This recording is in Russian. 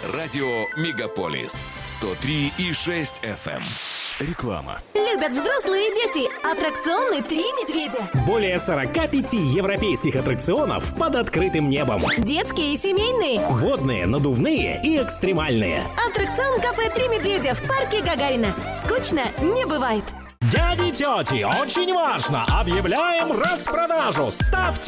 Радио Мегаполис 103,6 FM. Реклама. Любят взрослые и дети. Аттракционы «Три медведя». Более 45 европейских аттракционов под открытым небом. Детские и семейные. Водные, надувные и экстремальные. Аттракцион кафе «Три медведя» в парке Гагарина. Скучно не бывает. Дяди и тети, очень важно! Объявляем распродажу! Ставьте